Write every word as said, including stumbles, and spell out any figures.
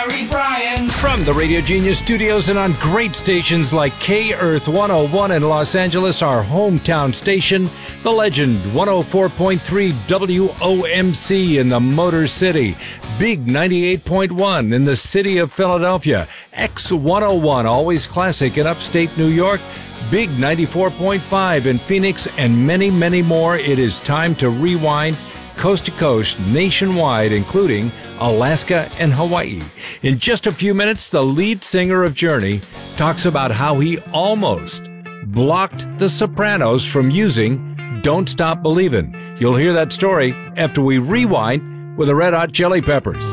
Gary Bryan. From the Radio Genius studios and on great stations like K-Earth one oh one in Los Angeles, our hometown station, the legend one oh four point three W O M C in the Motor City, Big ninety-eight point one in the city of Philadelphia, X one oh one, always classic in upstate New York, Big ninety-four point five in Phoenix, and many, many more. It is time to rewind coast to coast, nationwide, including Alaska and Hawaii. In just a few minutes, the lead singer of Journey talks about how he almost blocked the Sopranos from using Don't Stop Believin'. You'll hear that story after we rewind with the Red Hot Chili Peppers.